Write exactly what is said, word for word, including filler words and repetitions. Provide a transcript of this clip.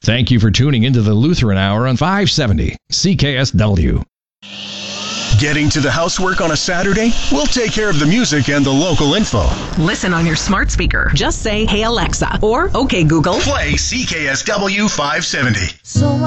Thank you for tuning into the Lutheran Hour on five seventy C K S W. Getting to the housework on a Saturday? We'll take care of the music and the local info. Listen on your smart speaker. Just say, "Hey Alexa," or "Okay Google." Play C K S W five seventy. So